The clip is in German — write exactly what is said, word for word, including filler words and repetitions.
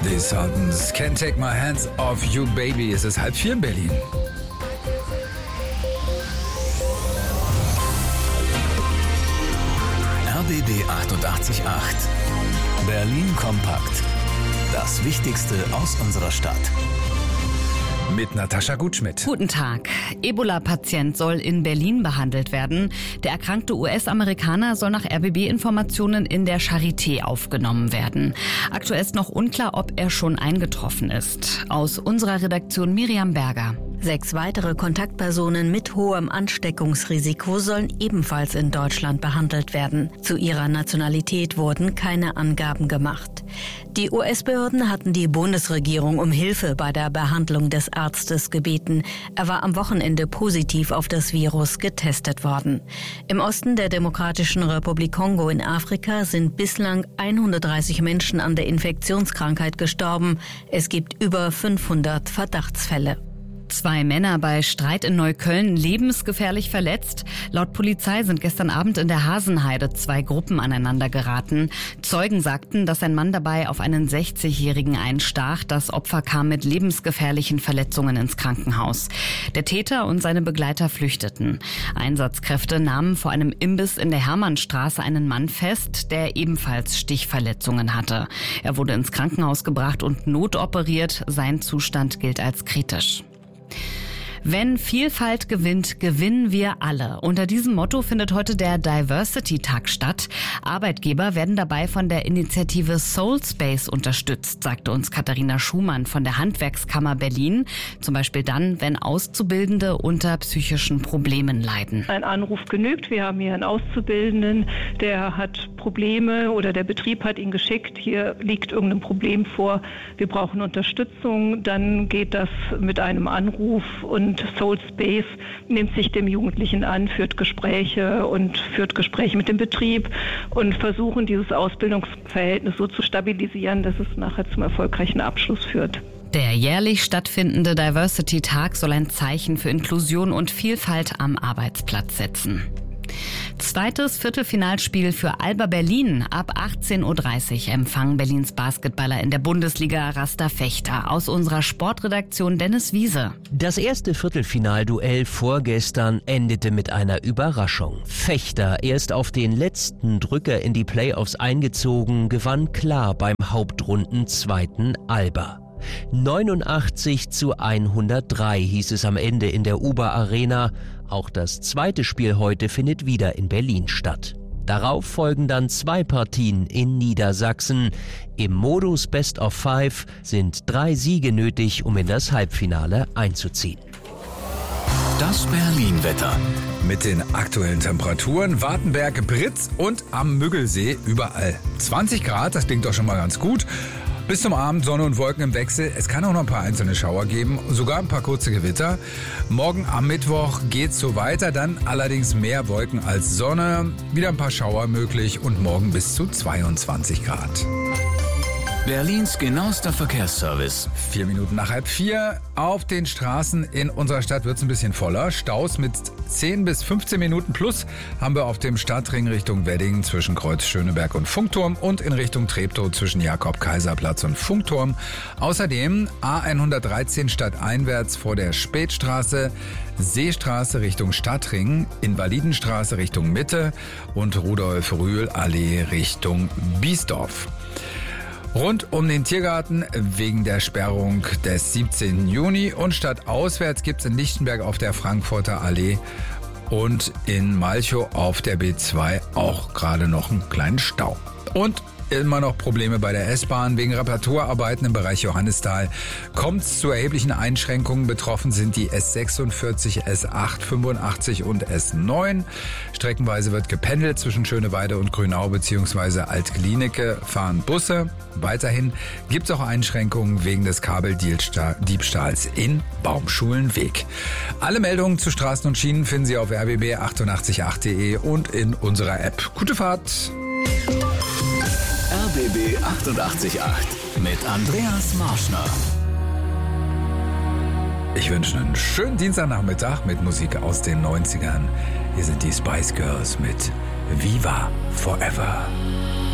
Die Sultans, Can't Take My Hands Off You Baby. Es ist halb vier in Berlin. R B B achtundachtzig Komma acht. Berlin kompakt. Das Wichtigste aus unserer Stadt. Mit Natascha Gutschmidt. Guten Tag. Ebola-Patient soll in Berlin behandelt werden. Der erkrankte U S-Amerikaner soll nach R B B-Informationen in der Charité aufgenommen werden. Aktuell ist noch unklar, ob er schon eingetroffen ist. Aus unserer Redaktion Miriam Berger. Sechs weitere Kontaktpersonen mit hohem Ansteckungsrisiko sollen ebenfalls in Deutschland behandelt werden. Zu ihrer Nationalität wurden keine Angaben gemacht. Die U S-Behörden hatten die Bundesregierung um Hilfe bei der Behandlung des Arztes gebeten. Er war am Wochenende positiv auf das Virus getestet worden. Im Osten der Demokratischen Republik Kongo in Afrika sind bislang hundertdreißig Menschen an der Infektionskrankheit gestorben. Es gibt über fünfhundert Verdachtsfälle. Zwei Männer bei Streit in Neukölln lebensgefährlich verletzt. Laut Polizei sind gestern Abend in der Hasenheide zwei Gruppen aneinander geraten. Zeugen sagten, dass ein Mann dabei auf einen sechzigjährigen einstach. Das Opfer kam mit lebensgefährlichen Verletzungen ins Krankenhaus. Der Täter und seine Begleiter flüchteten. Einsatzkräfte nahmen vor einem Imbiss in der Hermannstraße einen Mann fest, der ebenfalls Stichverletzungen hatte. Er wurde ins Krankenhaus gebracht und notoperiert. Sein Zustand gilt als kritisch. Wenn Vielfalt gewinnt, gewinnen wir alle. Unter diesem Motto findet heute der Diversity-Tag statt. Arbeitgeber werden dabei von der Initiative Soulspace unterstützt, sagte uns Katharina Schumann von der Handwerkskammer Berlin. Zum Beispiel dann, wenn Auszubildende unter psychischen Problemen leiden. Ein Anruf genügt. Wir haben hier einen Auszubildenden, der hat Probleme oder der Betrieb hat ihn geschickt. Hier liegt irgendein Problem vor. Wir brauchen Unterstützung. Dann geht das mit einem Anruf und Soulspace nimmt sich dem Jugendlichen an, führt Gespräche und führt Gespräche mit dem Betrieb und versuchen, dieses Ausbildungsverhältnis so zu stabilisieren, dass es nachher zum erfolgreichen Abschluss führt. Der jährlich stattfindende Diversity-Tag soll ein Zeichen für Inklusion und Vielfalt am Arbeitsplatz setzen. Zweites Viertelfinalspiel für Alba Berlin. Ab achtzehn Uhr dreißig empfangen Berlins Basketballer in der Bundesliga Rasta Fechter. Aus unserer Sportredaktion Dennis Wiese. Das erste Viertelfinalduell vorgestern endete mit einer Überraschung. Fechter, erst auf den letzten Drücker in die Playoffs eingezogen, gewann klar beim Hauptrundenzweiten Alba. neunundachtzig zu hundertdrei hieß es am Ende in der Uber Arena. Auch das zweite Spiel heute findet wieder in Berlin statt. Darauf folgen dann zwei Partien in Niedersachsen. Im Modus Best of Five sind drei Siege nötig, um in das Halbfinale einzuziehen. Das Berlin-Wetter. Mit den aktuellen Temperaturen, Wartenberg, Britz und am Müggelsee überall zwanzig Grad, das klingt doch schon mal ganz gut. Bis zum Abend Sonne und Wolken im Wechsel. Es kann auch noch ein paar einzelne Schauer geben, sogar ein paar kurze Gewitter. Morgen am Mittwoch geht's so weiter, dann allerdings mehr Wolken als Sonne. Wieder ein paar Schauer möglich und morgen bis zu zweiundzwanzig Grad. Berlins genauester Verkehrsservice. Vier Minuten nach halb vier. Auf den Straßen in unserer Stadt wird es ein bisschen voller. Staus mit zehn bis fünfzehn Minuten plus haben wir auf dem Stadtring Richtung Wedding zwischen Kreuz Schöneberg und Funkturm und in Richtung Treptow zwischen Jakob-Kaiser-Platz und Funkturm. Außerdem A hundertdreizehn stadteinwärts vor der Spätstraße, Seestraße Richtung Stadtring, Invalidenstraße Richtung Mitte und Rudolf-Rühl-Allee Richtung Biesdorf. Rund um den Tiergarten wegen der Sperrung des siebzehnten Juni und stadtauswärts gibt es in Lichtenberg auf der Frankfurter Allee und in Malchow auf der B zwei auch gerade noch einen kleinen Stau. Und immer noch Probleme bei der S-Bahn. Wegen Reparaturarbeiten im Bereich Johannisthal kommt es zu erheblichen Einschränkungen. Betroffen sind die S sechsundvierzig, S acht fünfundachtzig und S neun. Streckenweise wird gependelt zwischen Schöneweide und Grünau bzw. Alt-Glienicke fahren Busse. Weiterhin gibt es auch Einschränkungen wegen des Kabeldiebstahls in Baumschulenweg. Alle Meldungen zu Straßen und Schienen finden Sie auf r b b achtundachtzig Komma acht punkt de und in unserer App. Gute Fahrt! R B B achtundachtzig Komma acht mit Andreas Marschner. Ich wünsche einen schönen Dienstagnachmittag mit Musik aus den neunzigern. Hier sind die Spice Girls mit Viva Forever.